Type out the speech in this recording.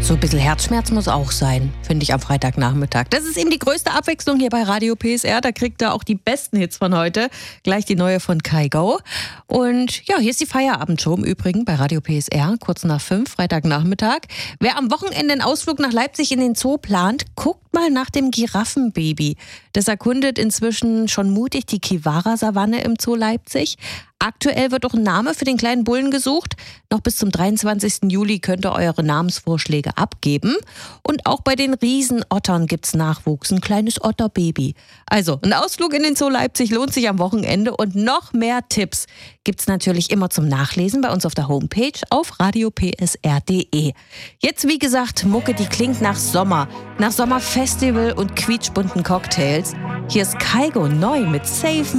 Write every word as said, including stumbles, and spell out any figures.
So ein bisschen Herzschmerz muss auch sein, finde ich am Freitagnachmittag. Das ist eben die größte Abwechslung hier bei Radio P S R. Da kriegt ihr auch die besten Hits von heute. Gleich die neue von Kygo. Und ja, hier ist die Feierabendshow im Übrigen bei Radio P S R, kurz nach fünf, Freitagnachmittag. Wer am Wochenende einen Ausflug nach Leipzig in den Zoo plant, guckt mal nach dem Giraffenbaby. Das erkundet inzwischen schon mutig die Kiwara-Savanne im Zoo Leipzig. Aktuell wird auch ein Name für den kleinen Bullen gesucht. Noch bis zum dreiundzwanzigsten Juli könnt ihr eure Namensvorschläge abgeben. Und auch bei den Riesenottern gibt's Nachwuchs, ein kleines Otterbaby. Also, ein Ausflug in den Zoo Leipzig lohnt sich am Wochenende. Und noch mehr Tipps gibt's natürlich immer zum Nachlesen bei uns auf der Homepage auf radio p s r punkt d e. Jetzt, wie gesagt, Mucke, die klingt nach Sommer. Nach Sommerfestival und quietschbunten Cocktails. Hier ist Kygo neu mit Save